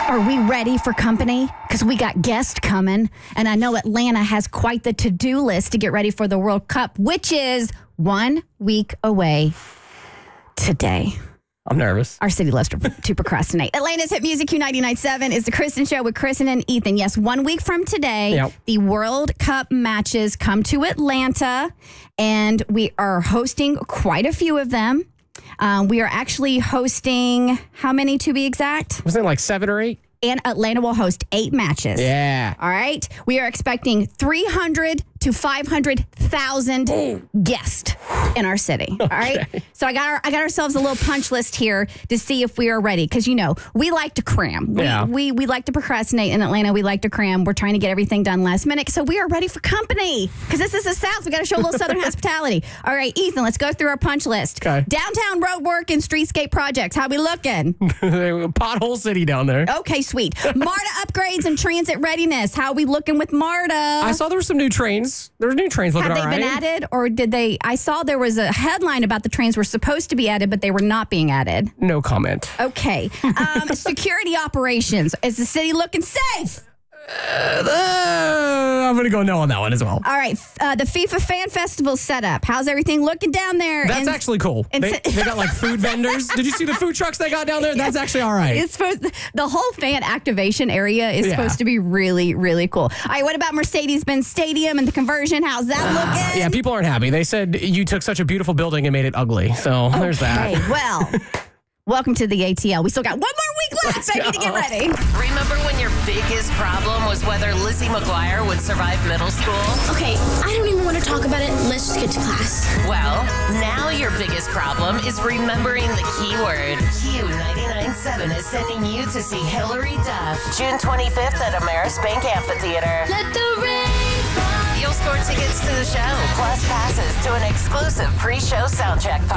Are we ready for company? Because we got guests coming. And I know Atlanta has quite the to-do list to get ready for the World Cup, which is 1 week away today. I'm nervous. Our city loves to procrastinate. Atlanta's Hit Music Q99.7 is the Kristen Show with Kristen and Ethan. Yes, 1 week from today, The World Cup matches come to Atlanta, and we are hosting quite a few of them. We are actually hosting, how many to be exact? Was it like 7 or 8? And Atlanta will host 8 matches. Yeah. All right. We are expecting 300 to 500,000 guests in our city. All right. So I got ourselves a little punch list here to see if we are ready. Because, you know, we like to cram. We like to procrastinate in Atlanta. We like to cram. We're trying to get everything done last minute. So we are ready for company. Because this is the South. We got to show a little Southern hospitality. All right, Ethan, let's go through our punch list. Okay. Downtown road work and streetscape projects. How we looking? Pothole city down there. Okay, sweet. MARTA upgrades and transit readiness. How we looking with MARTA? I saw there were some new trains. There's new trains looking all right. Have they been added, or did they? I saw there was a headline about the trains were supposed to be added, but they were not being added. No comment. Okay. Security operations. Is the city looking safe? I'm going to go no on that one as well. All right. The FIFA Fan Festival setup. How's everything looking down there? That's actually cool. They got like food vendors. Did you see the food trucks they got down there? That's actually all right. It's the whole fan activation area is supposed to be really, really cool. All right. What about Mercedes-Benz Stadium and the conversion? How's that looking? Yeah, people aren't happy. They said you took such a beautiful building and made it ugly. So there's that. Okay, well, welcome to the ATL. We still got 1 more week left, baby, to get ready. Remember when your biggest problem was whether Lizzie McGuire would survive middle school? Okay, I don't even want to talk about it. Let's just get to class. Well, now your biggest problem is remembering the keyword. Q99.7 is sending you to see Hillary Duff June 25th at Ameris Bank Amphitheater. Let the rain fall. You'll score tickets to the show, plus passes to an exclusive pre-show soundcheck party.